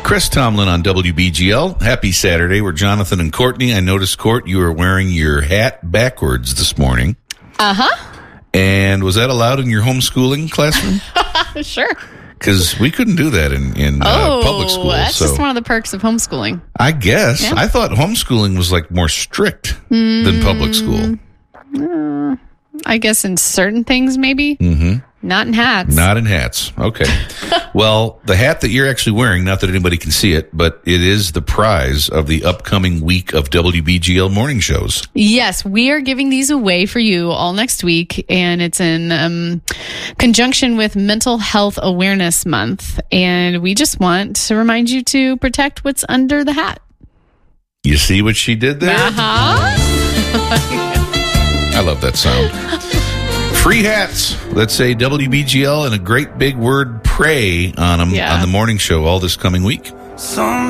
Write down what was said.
Chris Tomlin on WBGL. Happy Saturday. We're Jonathan and Courtney. I noticed, Court, you were wearing your hat backwards this morning. Uh-huh. And was that allowed in your homeschooling classroom? Sure. Because we couldn't do that in public school. That's just one of the perks of homeschooling. I guess. Yeah. I thought homeschooling was like more strict than public school. I guess in certain things, maybe. Mm-hmm. Not in hats. Not in hats. Okay. Well, the hat that you're actually wearing, not that anybody can see it, but it is the prize of the upcoming week of WBGL morning shows. Yes, we are giving these away for you all next week, and it's in conjunction with Mental Health Awareness Month. And we just want to remind you to protect what's under the hat. You see what she did there? I love that sound. Free hats that say WBGL and a great big word pray on them on the morning show all this coming week.